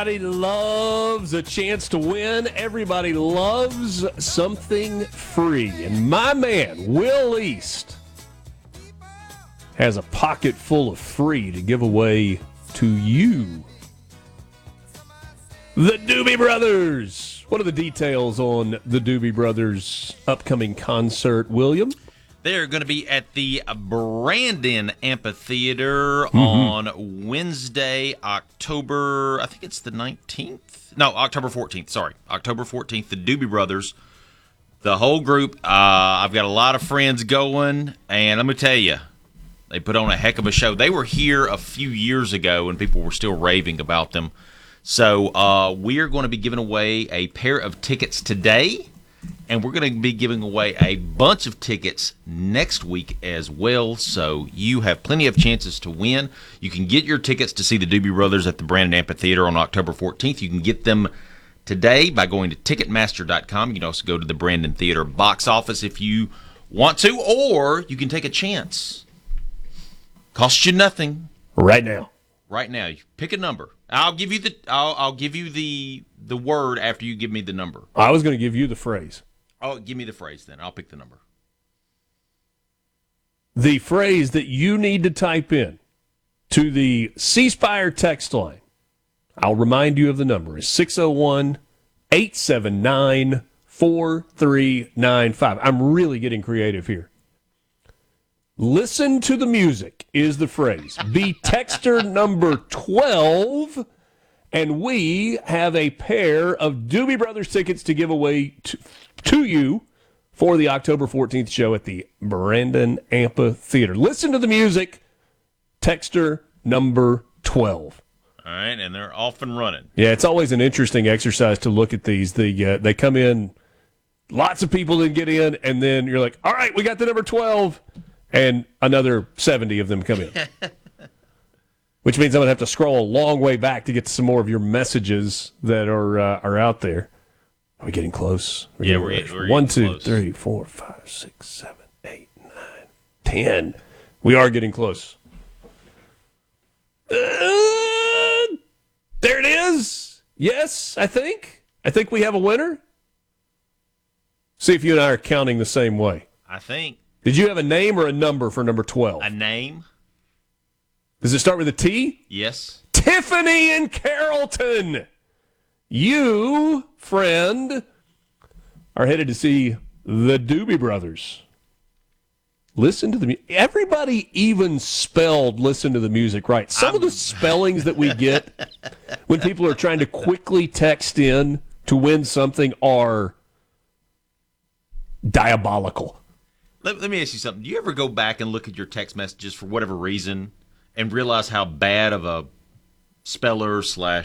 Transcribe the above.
Everybody loves a chance to win. Everybody loves something free. And my man, Will East, has a pocket full of free to give away to you. The Doobie Brothers. What are the details on the Doobie Brothers' upcoming concert, William? They're going to be at the Brandon Amphitheater on Wednesday, October, I think it's the 19th? No, October 14th, sorry. October 14th, the Doobie Brothers, the whole group. I've got a lot of friends going, and let me tell you, they put on a heck of a show. They were here a few years ago, and people were still raving about them. So we are going to be giving away a pair of tickets today. And we're going to be giving away a bunch of tickets next week as well, so you have plenty of chances to win. You can get your tickets to see the Doobie Brothers at the Brandon Amphitheater on October 14th. You can get them today by going to Ticketmaster.com. You can also go to the Brandon Theater box office if you want to, or you can take a chance. Costs you nothing. Right now. Right now. You pick a number. I'll give you the word after you give me the number. I was going to give you the phrase. Oh, give me the phrase then. I'll pick the number. The phrase that you need to type in to the C Spire text line, I'll remind you of the number, is 601-879-4395. I'm really getting creative here. Listen to the music is the phrase. Be texter number 12, and we have a pair of Doobie Brothers tickets to give away to you for the October 14th show at the Brandon Amphitheater. Listen to the music, texter number 12. All right, and they're off and running. Yeah, it's always an interesting exercise to look at these. They come in, lots of people didn't get in, and then you're like, all right, we got the number 12, and another 70 of them come in. Which means I'm going to have to scroll a long way back to get to some more of your messages that are out there. Are we getting close? We're 1, 2, close. 3, 4, 5, 6, 7, 8, 9, 10. We are getting close. There it is. Yes, I think. I think we have a winner. See if you and I are counting the same way. I think. Did you have a name or a number for number 12? A name? Does it start with a T? Yes. Tiffany in Carrollton. You, friend, are headed to see the Doobie Brothers. Listen to the music. Everybody even spelled listen to the music right. Some of the spellings that we get when people are trying to quickly text in to win something are diabolical. Let me ask you something. Do you ever go back and look at your text messages for whatever reason and realize how bad of a speller /